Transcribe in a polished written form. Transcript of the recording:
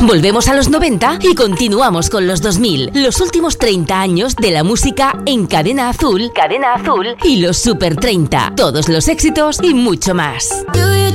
Volvemos a los 90 y continuamos con los 2000, los últimos 30 años de la música en Cadena Azul y los Super 30, todos los éxitos y mucho más.